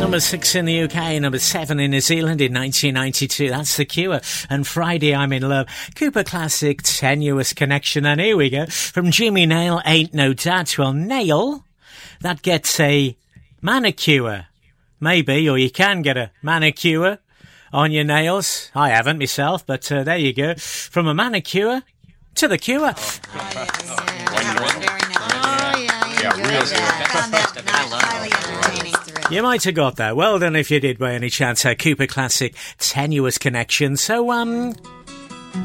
Number 6 in the UK, number 7 in New Zealand in 1992. That's The Cure. And Friday I'm in Love. Cooper Classic, Tenuous Connection. And here we go. From Jimmy Nail, Ain't No Doubt. Well, Nail, that gets a manicure. Maybe, or you can get a manicure on your nails. I haven't myself, but there you go. From a manicure to The Cure. You might have got that. Well done if you did by any chance. Cooper Classic, Tenuous Connection. So,